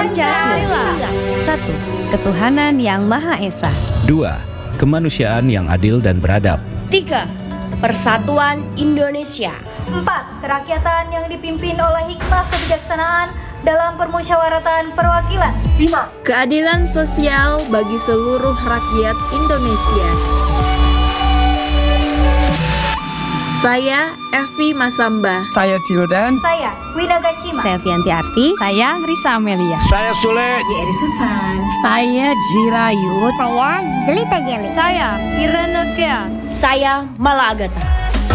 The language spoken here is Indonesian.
Pancasila. 1. Ketuhanan Yang Maha Esa. 2. Kemanusiaan yang adil dan beradab. 3. Persatuan Indonesia. 4. Kerakyatan yang dipimpin oleh hikmah kebijaksanaan dalam permusyawaratan perwakilan. 5. Keadilan sosial bagi seluruh rakyat Indonesia. Saya Evi Masamba. Saya Tirodan. Saya Wina Gacima. Saya Fianti Arfi. Saya Risa Amelia. Saya Sule. Yeri Susan. Saya Jirayut. Saya Jelita Jeli. Saya Irene Kea. Saya Mala Agatha.